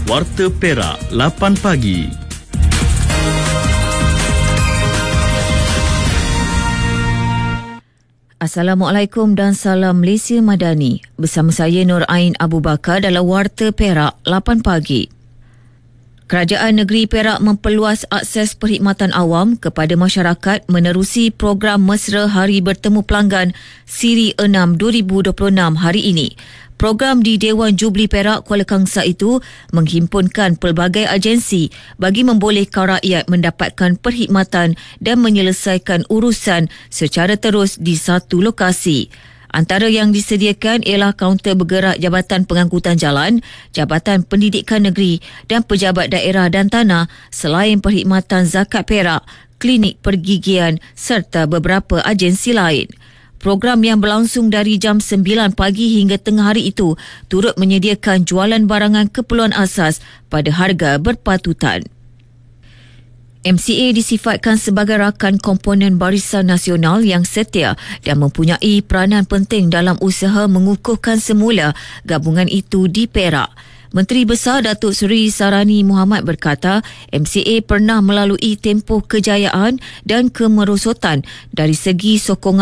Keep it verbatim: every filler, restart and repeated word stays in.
Warta Perak lapan pagi. Assalamualaikum dan salam Malaysia Madani. Bersama saya Nur Ain Abu Bakar dalam Warta Perak lapan pagi. Kerajaan Negeri Perak memperluas akses perkhidmatan awam kepada masyarakat menerusi program Mesra Hari Bertemu Pelanggan Siri enam dua ribu dua puluh enam hari ini. Program di Dewan Jubli Perak Kuala Kangsar itu menghimpunkan pelbagai agensi bagi membolehkan rakyat mendapatkan perkhidmatan dan menyelesaikan urusan secara terus di satu lokasi. Antara yang disediakan ialah kaunter bergerak Jabatan Pengangkutan Jalan, Jabatan Pendidikan Negeri dan Pejabat Daerah dan Tanah selain perkhidmatan zakat Perak, klinik pergigian serta beberapa agensi lain. Program yang berlangsung dari jam sembilan pagi hingga tengah hari itu turut menyediakan jualan barangan keperluan asas pada harga berpatutan. M C A disifatkan sebagai rakan komponen Barisan Nasional yang setia dan mempunyai peranan penting dalam usaha mengukuhkan semula gabungan itu di Perak. Menteri Besar Datuk Seri Sarani Muhammad berkata M C A pernah melalui tempoh kejayaan dan kemerosotan dari segi sokongan